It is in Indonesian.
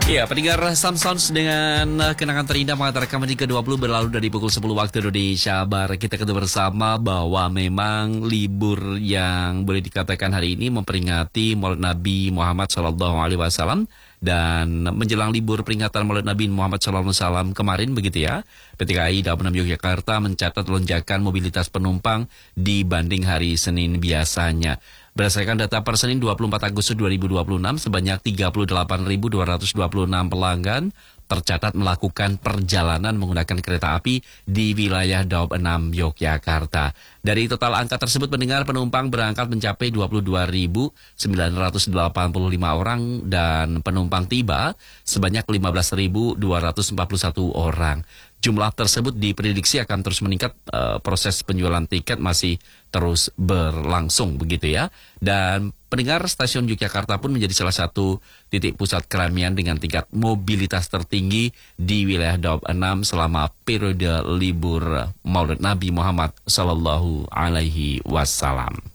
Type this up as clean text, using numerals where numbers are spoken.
Ya, pendengar Samsons dengan kenangan terindah mengantarkan menit ke-20 berlalu dari pukul 10 waktu Indonesia Barat. Kita ketemu bersama bahwa memang libur yang boleh dikatakan hari ini memperingati Maulid Nabi Muhammad SAW dan menjelang libur peringatan Maulid Nabi Muhammad SAW kemarin begitu ya. PT KAI Daob 6 Yogyakarta mencatat lonjakan mobilitas penumpang dibanding hari Senin biasanya. Berdasarkan data per Senin 24 Agustus 2026, sebanyak 38.226 pelanggan tercatat melakukan perjalanan menggunakan kereta api di wilayah Daob 6 Yogyakarta. Dari total angka tersebut, pendengar penumpang berangkat mencapai 22.985 orang dan penumpang tiba sebanyak 15.241 orang. Jumlah tersebut diprediksi akan terus meningkat, proses penjualan tiket masih terus berlangsung begitu ya. Dan pendengar, stasiun Yogyakarta pun menjadi salah satu titik pusat keramaian dengan tingkat mobilitas tertinggi di wilayah Daob 6 selama periode libur Maulid Nabi Muhammad Sallallahu Alaihi Wasallam.